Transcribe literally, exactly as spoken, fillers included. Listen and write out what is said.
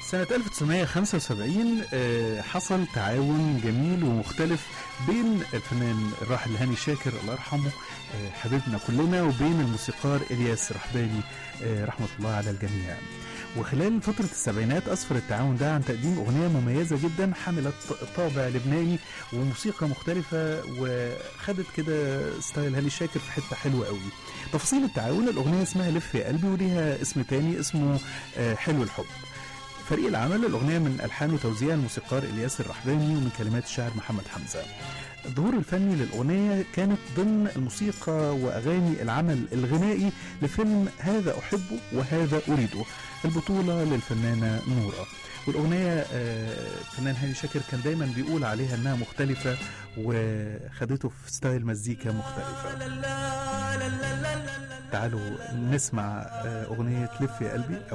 سنة ألف وتسعمائة وخمسة وسبعين حصل تعاون جميل ومختلف بين الفنان الراحل هاني شاكر الله يرحمه حبيبنا كلنا وبين الموسيقار إلياس رحباني رحمة الله على الجميع. وخلال فترة السبعينات أسفر التعاون ده عن تقديم أغنية مميزة جدا حملت طابع لبناني وموسيقى مختلفة وخدت كده ستايل هاني شاكر في حتة حلوة قوي. تفاصيل التعاون: الأغنية اسمها لف يا قلبي وليها اسم تاني اسمه حلو الحب. فريق العمل: الأغنية من ألحان وتوزيع الموسيقار إلياس الرحباني ومن كلمات الشاعر محمد حمزة. الظهور الفني للأغنية كانت ضمن الموسيقى وأغاني العمل الغنائي لفيلم هذا أحبه وهذا أريده، البطولة للفنانة نورة. والأغنية الفنان هاني شاكر كان دايما بيقول عليها أنها مختلفة وخدته في ستايل مزيكا مختلفة. تعالوا نسمع أغنية لف يا قلبي.